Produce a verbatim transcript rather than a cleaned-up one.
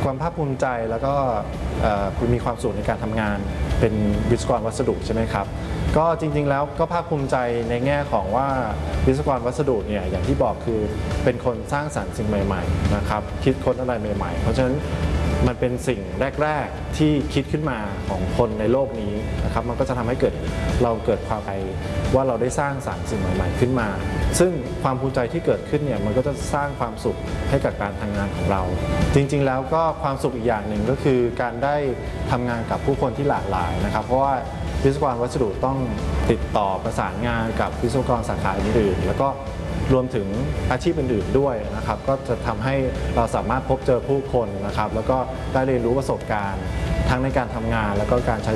ความภาคภูมิใจแล้วก็คุณมีความสุขในการทำงานเป็นวิศวกรวัสดุใช่ไหมครับก็จริงๆแล้วก็ภาคภูมิใจในแง่ของว่าวิศวกรวัสดุเนี่ยอย่างที่บอกคือเป็นคนสร้างสรรค์สิ่งใหม่ๆนะครับคิดค้นอะไรใหม่ๆเพราะฉะนั้นมันเป็นสิ่งแรกๆที่คิดขึ้นมาของคนในโลกนี้นะครับมันก็จะทำให้เกิดเราเกิดความใจว่าเราได้สร้างสรรค์สิ่งใหม่ๆขึ้นมาซึ่งความภูมิใจที่เกิดขึ้นเนี่ยมันก็จะสร้างความสุขให้กับการทำงานของเราจริงๆแล้วก็ความสุขอีกอย่างหนึ่งก็คือการได้ทำงานกับผู้คนที่หลากหลายนะครับเพราะว่าวิศวกรวัสดุต้องติดต่อประสานงานกับวิศวกรสาขาอื่นๆแล้วก็รวมถึงอาชีพอื่นๆด้วยนะครับก็จะทำให้เราสามารถพบเจอผู้คนนะครับแล้วก็ได้เรียนรู้ประสบการณ์ทั้งในการทำงานแล้วก็การใช้